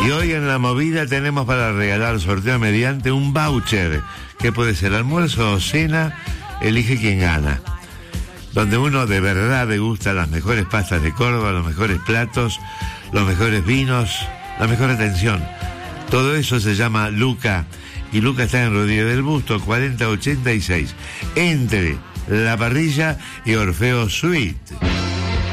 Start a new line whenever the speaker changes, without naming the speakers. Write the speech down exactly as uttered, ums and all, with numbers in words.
Y hoy en la movida tenemos para regalar, sorteo mediante, un voucher, que puede ser almuerzo o cena, elige quien gana. Donde uno de verdad degusta las mejores pastas de Córdoba, los mejores platos, los mejores vinos, la mejor atención. Todo eso se llama Luca. Y Luca está en Rodríguez del Busto, cuarenta ochenta y seis, entre La Parrilla y Orfeo Suite.